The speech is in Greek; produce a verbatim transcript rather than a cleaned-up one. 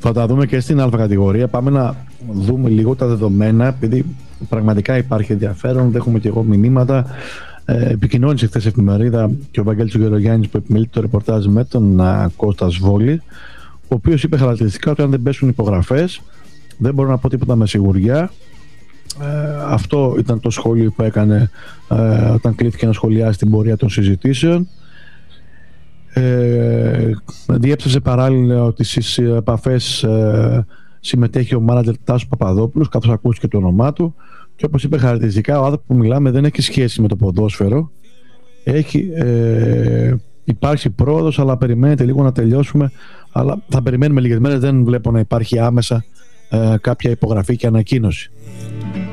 Θα τα δούμε και στην Α κατηγορία. Πάμε να δούμε λίγο τα δεδομένα, επειδή πραγματικά υπάρχει ενδιαφέρον. Δέχομαι και εγώ μηνύματα. Ε, επικοινώνησε χθες εφημερίδα και ο Βαγγέλης Γερογιάννης που επιμελεί το ρεπορτάζ με τον uh, Κώστα Σβόλη, ο οποίος είπε χαρακτηριστικά ότι αν δεν πέσουν υπογραφές δεν μπορώ να πω τίποτα με σιγουριά. Ε, αυτό ήταν το σχόλιο που έκανε ε, όταν κλήθηκε να σχολιάσει την πορεία των συζητήσεων. Ε, διέψευσε παράλληλα ότι στις επαφές ε, συμμετέχει ο μάνατζερ Τάσος Παπαδόπουλος, καθώς ακούστηκε το όνομά του, και όπως είπε χαρακτηριστικά, ο άνθρωπος που μιλάμε δεν έχει σχέση με το ποδόσφαιρο. Έχει ε, υπάρξει πρόοδος, αλλά περιμένετε λίγο να τελειώσουμε, αλλά θα περιμένουμε λίγες μέρες. Δεν βλέπω να υπάρχει άμεσα ε, κάποια υπογραφή και ανακοίνωση.